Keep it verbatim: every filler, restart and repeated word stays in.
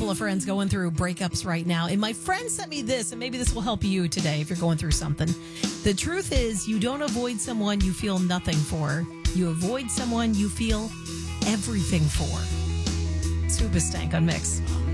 couple of friends going through breakups right now. And my friend sent me this, and maybe this will help you today if you're going through something. The truth is, you don't avoid someone you feel nothing for. You avoid someone you feel everything for. Super Stank on Mix.